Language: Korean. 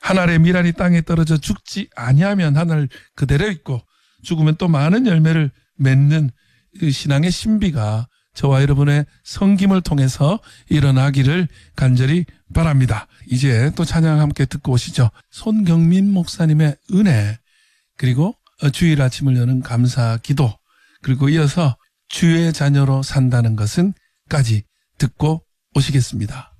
한 알의 밀알이 땅에 떨어져 죽지 아니하면 한 알 그대로 있고 죽으면 또 많은 열매를 맺는 신앙의 신비가 저와 여러분의 섬김을 통해서 일어나기를 간절히 바랍니다. 이제 또 찬양 함께 듣고 오시죠. 손경민 목사님의 은혜, 그리고 주일 아침을 여는 감사 기도, 그리고 이어서 주의 자녀로 산다는 것은 까지 듣고 오시겠습니다.